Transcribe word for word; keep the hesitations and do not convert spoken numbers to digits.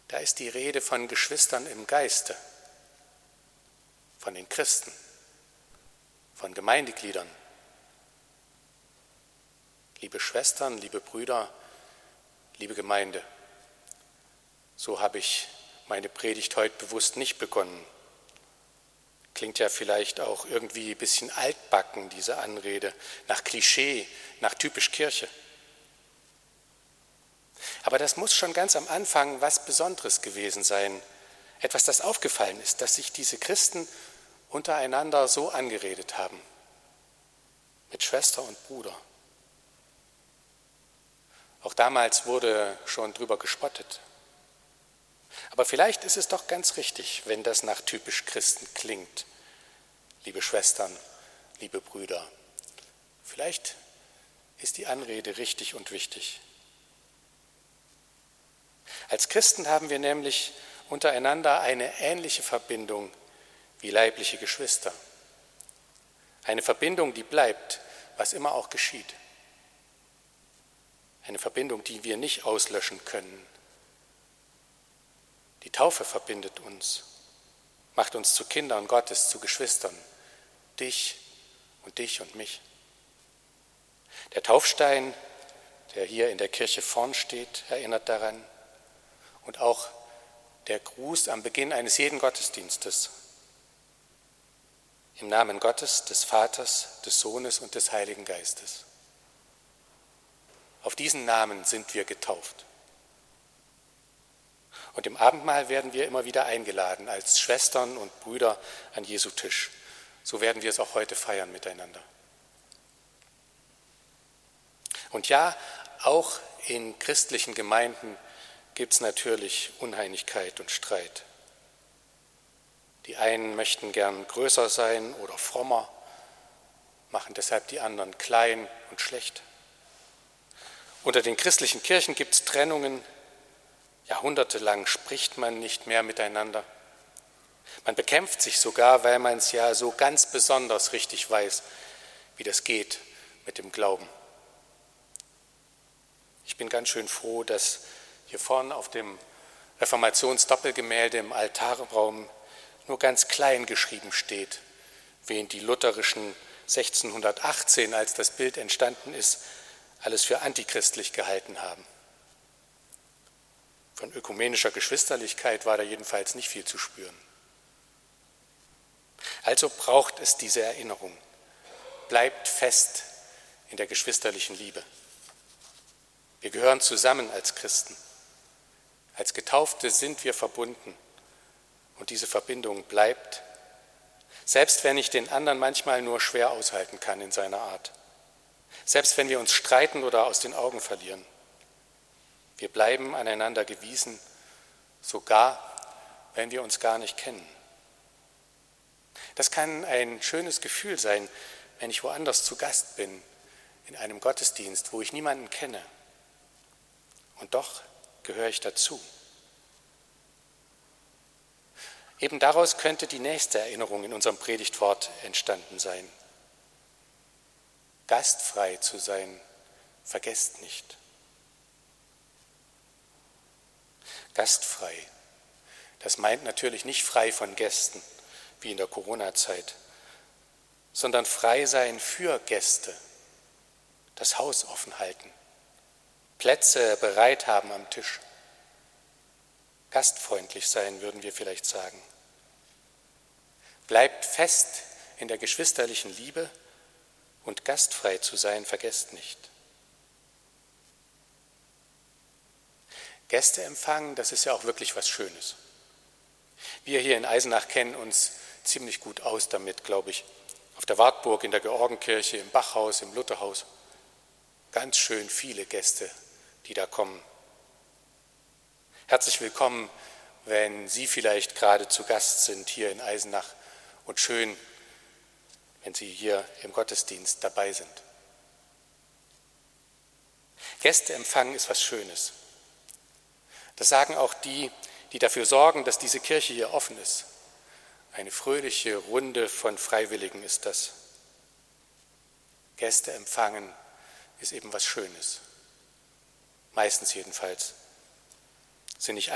Da ist die Rede von Geschwistern im Geiste, von den Christen, von Gemeindegliedern. Liebe Schwestern, liebe Brüder, liebe Gemeinde, so habe ich meine Predigt heute bewusst nicht begonnen. Klingt ja vielleicht auch irgendwie ein bisschen altbacken, diese Anrede, nach Klischee, nach typisch Kirche. Aber das muss schon ganz am Anfang was Besonderes gewesen sein. Etwas, das aufgefallen ist, dass sich diese Christen untereinander so angeredet haben. Mit Schwester und Bruder. Auch damals wurde schon drüber gespottet. Aber vielleicht ist es doch ganz richtig, wenn das nach typisch Christen klingt. Liebe Schwestern, liebe Brüder, vielleicht ist die Anrede richtig und wichtig. Als Christen haben wir nämlich untereinander eine ähnliche Verbindung wie leibliche Geschwister. Eine Verbindung, die bleibt, was immer auch geschieht. Eine Verbindung, die wir nicht auslöschen können. Die Taufe verbindet uns, macht uns zu Kindern Gottes, zu Geschwistern, dich und dich und mich. Der Taufstein, der hier in der Kirche vorn steht, erinnert daran. Und auch der Gruß am Beginn eines jeden Gottesdienstes. Im Namen Gottes, des Vaters, des Sohnes und des Heiligen Geistes. Auf diesen Namen sind wir getauft. Und im Abendmahl werden wir immer wieder eingeladen als Schwestern und Brüder an Jesu Tisch. So werden wir es auch heute feiern miteinander. Und ja, auch in christlichen Gemeinden gibt es natürlich Uneinigkeit und Streit. Die einen möchten gern größer sein oder frommer, machen deshalb die anderen klein und schlecht. Unter den christlichen Kirchen gibt es Trennungen. Jahrhundertelang spricht man nicht mehr miteinander. Man bekämpft sich sogar, weil man es ja so ganz besonders richtig weiß, wie das geht mit dem Glauben. Ich bin ganz schön froh, dass hier vorne auf dem Reformationsdoppelgemälde im Altarraum nur ganz klein geschrieben steht, wen die lutherischen sechzehnhundertachtzehn, als das Bild entstanden ist, alles für antichristlich gehalten haben. Von ökumenischer Geschwisterlichkeit war da jedenfalls nicht viel zu spüren. Also braucht es diese Erinnerung. Bleibt fest in der geschwisterlichen Liebe. Wir gehören zusammen als Christen. Als Getaufte sind wir verbunden und diese Verbindung bleibt, selbst wenn ich den anderen manchmal nur schwer aushalten kann in seiner Art, selbst wenn wir uns streiten oder aus den Augen verlieren. Wir bleiben aneinander gewiesen, sogar wenn wir uns gar nicht kennen. Das kann ein schönes Gefühl sein, wenn ich woanders zu Gast bin, in einem Gottesdienst, wo ich niemanden kenne. Und doch gehöre ich dazu. Eben daraus könnte die nächste Erinnerung in unserem Predigtwort entstanden sein. Gastfrei zu sein, vergesst nicht. Gastfrei, das meint natürlich nicht frei von Gästen, wie in der Corona-Zeit, sondern frei sein für Gäste, das Haus offen halten, Plätze bereit haben am Tisch. Gastfreundlich sein, würden wir vielleicht sagen. Bleibt fest in der geschwisterlichen Liebe und gastfrei zu sein, vergesst nicht. Gäste empfangen, das ist ja auch wirklich was Schönes. Wir hier in Eisenach kennen uns ziemlich gut aus damit, glaube ich. Auf der Wartburg, in der Georgenkirche, im Bachhaus, im Lutherhaus. Ganz schön viele Gäste, die da kommen. Herzlich willkommen, wenn Sie vielleicht gerade zu Gast sind hier in Eisenach und schön, wenn Sie hier im Gottesdienst dabei sind. Gäste empfangen ist was Schönes. Das sagen auch die, die dafür sorgen, dass diese Kirche hier offen ist. Eine fröhliche Runde von Freiwilligen ist das. Gäste empfangen ist eben was Schönes. Meistens jedenfalls. Sind nicht